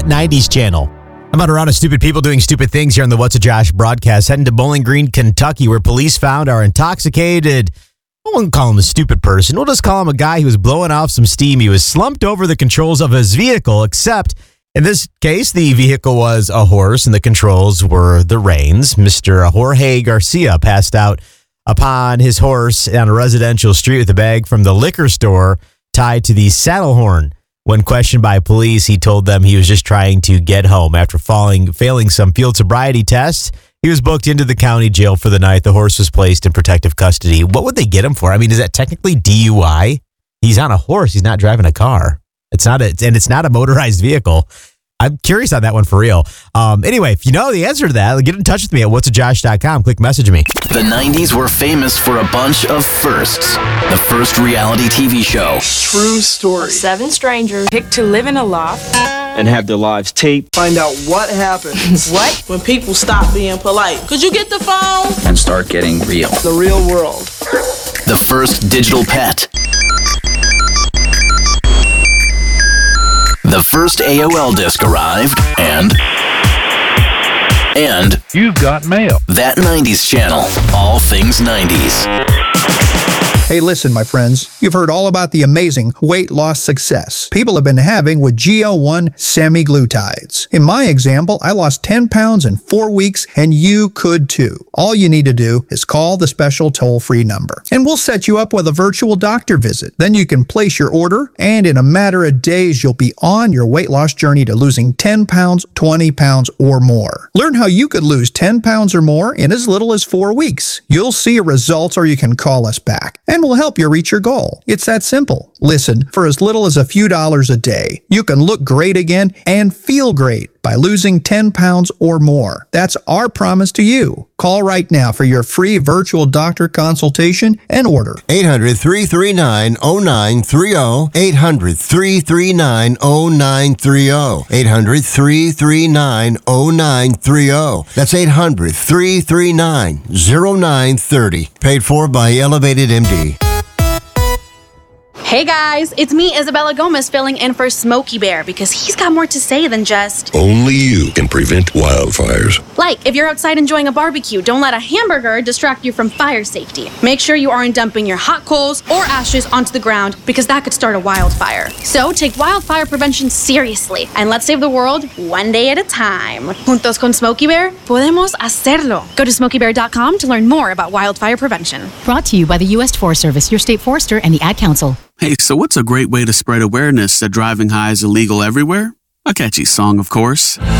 90s channel. I'm about around stupid people doing stupid things here on the What's a Josh broadcast. Heading to Bowling Green, Kentucky, where police found our intoxicated, I won't call him a stupid person. We'll just call him a guy who was blowing off some steam. He was slumped over the controls of his vehicle, except in this case, the vehicle was a horse and the controls were the reins. Mr. Jorge Garcia passed out upon his horse on a residential street with a bag from the liquor store tied to the saddle horn. When questioned by police, he told them he was just trying to get home. After failing some field sobriety tests, he was booked into the county jail for the night. The horse was placed in protective custody. What would they get him for? I mean, is that technically DUI? He's on a horse. He's not driving a car. It's not a motorized vehicle. I'm curious on that one for real. Anyway, if you know the answer to that, get in touch with me at whatsajosh.com. Click message me. The 90s were famous for a bunch of firsts. The first reality TV show. True story. 7 strangers picked to live in a loft and have their lives taped. Find out what happens. What? When people stop being polite. Could you get the phone? And start getting real. The real world. The first digital pet. The first AOL disc arrived, and you've got mail. That 90s channel, all things 90s. Hey, listen, my friends. You've heard all about the amazing weight loss success people have been having with GL1 semaglutides. In my example, I lost 10 pounds in 4 weeks, and you could too. All you need to do is call the special toll-free number, and we'll set you up with a virtual doctor visit. Then you can place your order, and in a matter of days, you'll be on your weight loss journey to losing 10 pounds, 20 pounds, or more. Learn how you could lose 10 pounds or more in as little as 4 weeks. You'll see your results, or you can call us back, and we'll help you reach your goal. It's that simple. Listen, for as little as a few dollars a day, you can look great again and feel great by losing 10 pounds or more. That's our promise to you. Call right now for your free virtual doctor consultation and order. 800-339-0930. 800-339-0930. 800-339-0930. That's 800-339-0930. Paid for by Elevated MD. Hey guys, it's me, Isabella Gomez, filling in for Smokey Bear because he's got more to say than just... Only you can prevent wildfires. Like, if you're outside enjoying a barbecue, don't let a hamburger distract you from fire safety. Make sure you aren't dumping your hot coals or ashes onto the ground because that could start a wildfire. So take wildfire prevention seriously and let's save the world one day at a time. Juntos con Smokey Bear, podemos hacerlo. Go to smokeybear.com to learn more about wildfire prevention. Brought to you by the U.S. Forest Service, your state forester, and the Ad Council. Hey, so what's a great way to spread awareness that driving high is illegal everywhere? A catchy song, of course.